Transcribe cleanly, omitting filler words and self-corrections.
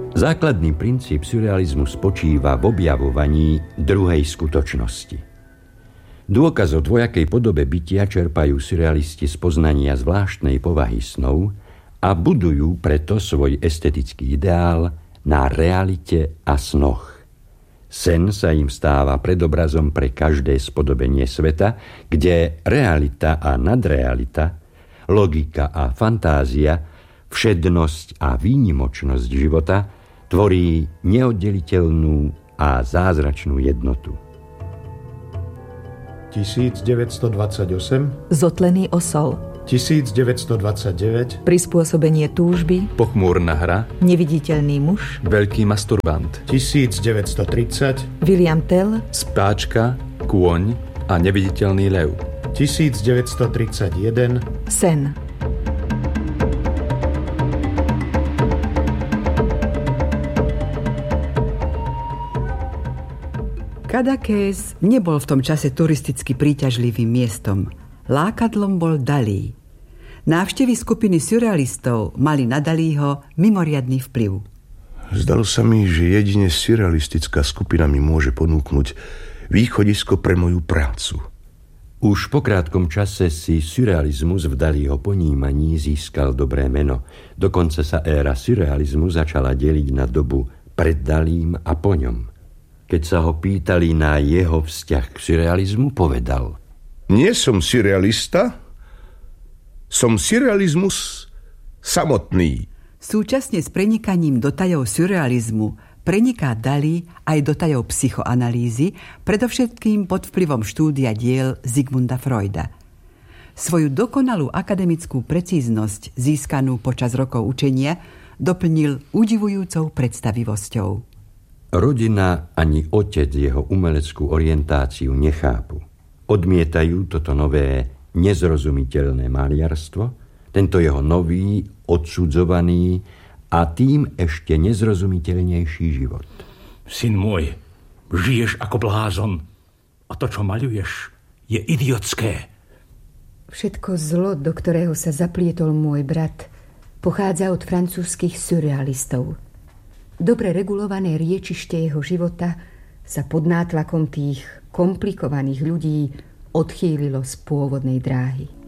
Základný princíp surrealizmu spočíva v objavovaní druhej skutočnosti. Dôkaz o dvojakej podobe bytia čerpajú surrealisti z poznania zvláštnej povahy snov a budujú preto svoj estetický ideál na realite a snoch. Sen sa im stáva predobrazom pre každé spodobenie sveta, kde realita a nadrealita, logika a fantázia, všednosť a výnimočnosť života tvorí neoddeliteľnú a zázračnú jednotu. 1928 Zotlený osol, 1929 Prispôsobenie túžby, Pochmúrna hra, Neviditeľný muž, Veľký masturbant, 1930 William Tell, Spáčka, Kôň a Neviditeľný lev. 1931 Sen. Cadaqués nebol v tom čase turisticky príťažlivým miestom. Lákadlom bol Dalí. Návštevy skupiny surrealistov mali na Dalího mimoriadny vplyv. Zdalo sa mi, že jedine surrealistická skupina mi môže ponúknuť východisko pre moju prácu. Už po krátkom čase si surrealizmus v Dalího ponímaní získal dobré meno. Dokonca sa éra surrealizmu začala deliť na dobu pred Dalím a po ňom. Keď sa ho pýtali na jeho vzťah k surrealizmu, povedal: Nie som surrealista, som surrealizmus samotný. Súčasne s prenikaním do tajov surrealizmu preniká Dalí aj do tajov psychoanalýzy, predovšetkým pod vplyvom štúdia diel Sigmunda Freuda. Svoju dokonalú akademickú precíznosť, získanú počas rokov učenia, doplnil udivujúcou predstavivosťou. Rodina ani otec jeho umeleckú orientáciu nechápu. Odmietajú toto nové, nezrozumiteľné maliarstvo, tento jeho nový, odsudzovaný a tým ešte nezrozumiteľnejší život. Syn môj, žiješ ako blázon a to, čo maľuješ, je idiotské. Všetko zlo, do ktorého sa zaplietol môj brat, pochádza od francúzskych surrealistov. Dobre regulované riečište jeho života sa pod nátlakom tých komplikovaných ľudí odchýlilo z pôvodnej dráhy.